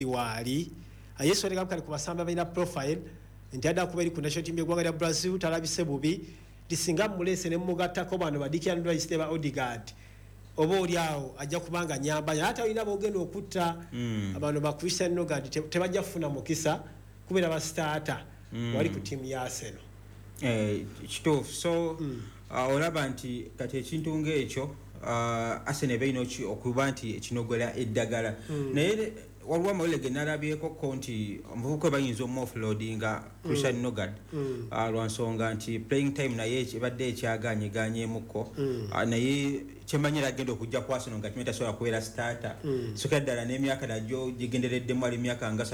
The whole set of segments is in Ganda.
wali Yesu aleka kali kubasamba bina profile ntiada kuberi ku national team y'eggwanga lya Brazil talabise bubi lisinga mulese ne mugattako bano badikya ndwa Steve Odegaard oba oliawo ajja kubanga nyamba hata ina bogenda okutta abantu ba Christian Nogard tebajja kufuna mukisa kubera ba starter wali ku team ya Arsenal kituufu so olaba nti kati ekintu ng'ekyo Arsenal beino okuba nti ekinogera eddagala naye waliwo amawulire ge nalabyeko konti omuvubuka bayinza omuoffloadinga Christian Nogard lwansonga nti playing time naye ebadde ekyaganyeganyemukko naye kyemanyira agenda okujja ku Arsenal nga kimeta sobola kubeera starter soka ddala n'emyaka nagyo gigendereddemu ali emyaka nga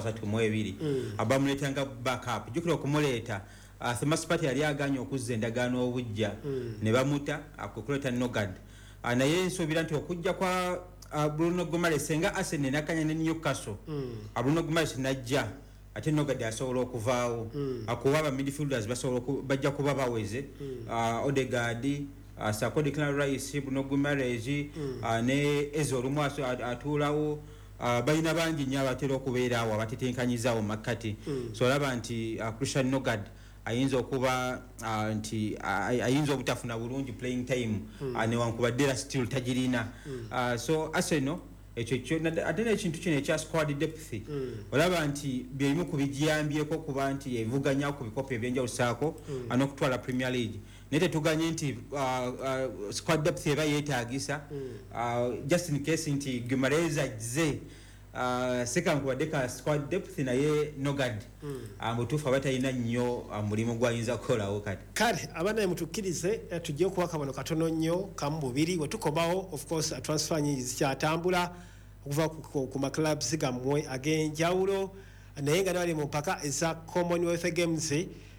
33 abamuleetanga backup jjukira okumuleeta Thomas Partey yali aganye okuzza endagaano obujja ne bamuta akukuleeta Nogard naye nsuubira nti okujja kwa Bruno Guimaraes senga Arsenal nakanya ne Newcastle Bruno Guimaraes najja ate Nogard asobola okuvaawo akuba aba midfielders basobola bajja kuba baweze Odegaard Sako Declan Rice Bruno Guimaraes ne Ezolu atuulawo balina bangi nnyo abatera okubeera awo abatetenkanyizawo makkati so olaba nti Christian Nogard ayinza okuba nti ayinza obutafuna bulungi playing time newankubadde still tagirina so Arsenal ekyo ate n'ekintu kino ekya squad depth olaba nti byemu kubijyambyeko kuba nti evuganya ku bikopo ebyenjawulo saako n'okutwala Premier League naye tetuganye nti squad depth eba yeetaagisa just in case nti Guimaraes ajze second kuwadeka squad depth naye Nogard mutuufu abatalina nnyo mulimu gwayinza kukolawo kale abana mutukkirize tujje okuwa kabano katono nnyo kamu bubiri wetukobawo of course transfer nyingi zikyatambula okuva ku maclubs gammwe ag'enjawulo naye nga bali mu mpaka eza Commonwealth Games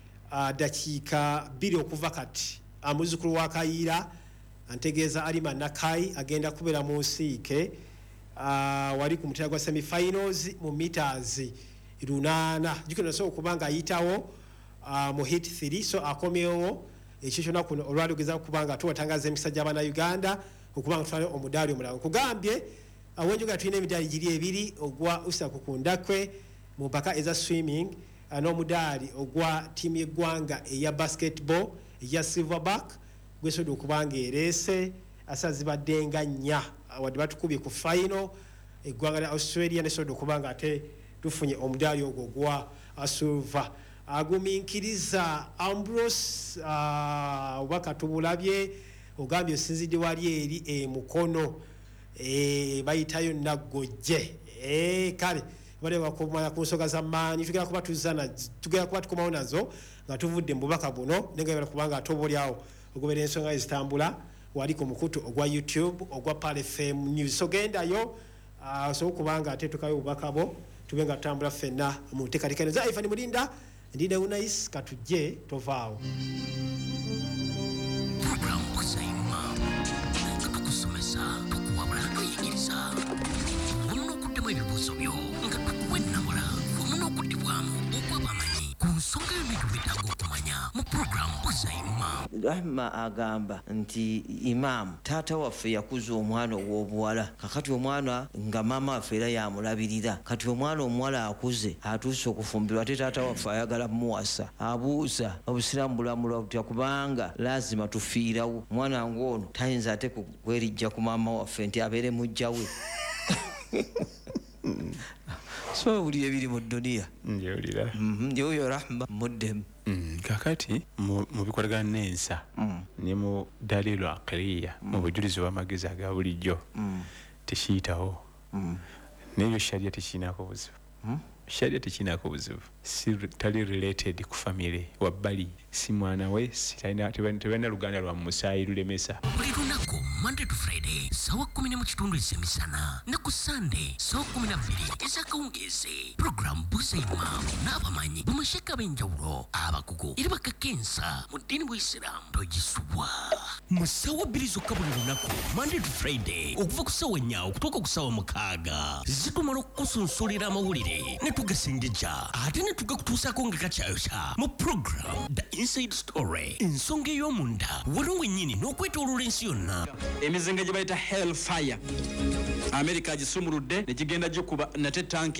dakiika 2 okuva kati amuzukulu wa Kayiira antegeeza Alima Nakai agenda kubeera mu nsiike wali ku mutera gwa semi-finals mu meters 8 jukino so kubanga ayitawo mu hit 3 so akomewo ekyo kyona kuno olwalugeza kubanga tuwatangaza emisajja abana Uganda okubanga tufane omudali omulala kugambye awenjuga tulina emidali giri ebiri ogwa Usa Kukundakwe mu mpaka eza swimming n'omudali ogwa timu y'eggwanga eya basketball eya Silverback gwesodo okubanga erese asazibadde nga nnya wadde batukubye ku final eggwanga lya Australia nesodo okubanga ate tufunye omudali ogwo gwa silver aguminkiriza Ambrose obaka tubulabye ogambye osinzidde wali eri mukono bayitayo nagojje kale bale wakumanya ku nsonga za maanyi tugera kuba tuzana tugera kuba tukomawo nazo nga tuvudde mu bubaka buno nenga kubanga atobolyawo ogobera ensonga ezitambula wali ku mukutu ogwa YouTube ogwa Pale FM News so gendayo so kubanga ate tukayo ubakabo tubenga tambula fenna mu tekatekane za Ifani Mulinda ndine Unais katuje tovaawo program kusayima kukusomesa kukuwabula kuyigiriza muno kudde ebibuuzo byo nga tukuwenamula muno kuddibwamu okwabamanyi ku nsonga y'ebintu bitaaga okumanya mu program kusayima Rahma agamba nti Imam tata waffe yakuza omwana ow'obuwala kakati omwana nga mama waffe era yamulabirira kati omwana omuwala akuze atuuse okufumbirwa ate tata waffe ayagala muwasa abuuza obusiraamu bulamula butya kubanga lazima tufiirawo omwana ng'ono tayinza ate kwerijja ku mama waffe nti abeere mujja we so buli ebiri mu dunia njewulira njeyo Rahma muddemu kakati mu bikolagana n'ensa ne mu dalilu aqliya mu bujulizi bw'amagezi aga bulijjo tekiyitawo n'ebyo sharia tekiinaako buzibu sharia tekiinaako buzibu si tali related ku family wabbali si mwana we tebalina luganda lwa musaayi lulemesa buli lunaku Monday to Friday sawa 10 ezemisana ne ku Sunday sawa 12 ezakawungezi program Busayima n'abamanyi bamasheka b'enjawulo abakugu era bakakensa mu ddiini bw'Isiraamu togisubwa mu sawa 2 zokka buli lunaku Monday to Friday okuva ku sawa 4 okutuuka ku sawa 6 zitumala okukusunsulira amawulire ne tugasengejja ate ne tugakutuusako nga kakyayokya mu program The Inside Story ensonga ey'omunda waliwo wennyini n'okwetooloola ensi yonna emizinga gye bayita Hellfire fire America gisumuludde ne kigenda gikuba nate tanki